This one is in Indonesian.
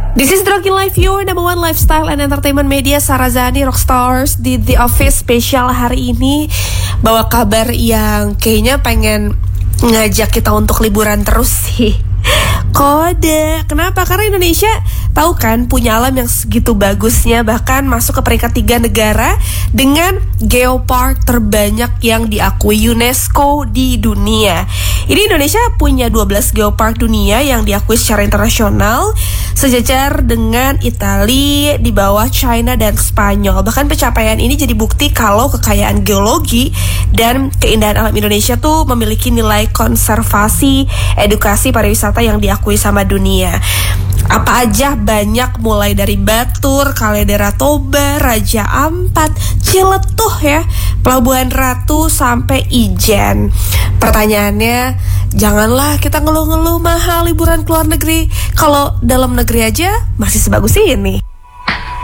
This is Drogi Live, your number one lifestyle and entertainment media. Sarah Zani, Rockstars di The Office Special hari ini bawa kabar yang kayaknya pengen ngajak kita untuk liburan terus sih. Kode, kenapa? Karena Indonesia tahu kan punya alam yang segitu bagusnya, bahkan masuk ke peringkat 3 negara dengan geopark terbanyak yang diakui UNESCO di dunia. Ini Indonesia punya 12 geopark dunia yang diakui secara internasional, sejajar dengan Italia, di bawah China dan Spanyol. Bahkan pencapaian ini jadi bukti kalau kekayaan geologi dan keindahan alam Indonesia tuh memiliki nilai konservasi, edukasi, pariwisata yang diakui sama dunia. Apa aja banyak, mulai dari Batur, Kaldera Toba, Raja Ampat, Ciletuh ya, Pelabuhan Ratu sampai Ijen. Pertanyaannya, janganlah kita ngeluh-ngeluh mahal liburan ke luar negeri kalau dalam negeri aja masih sebagus ini.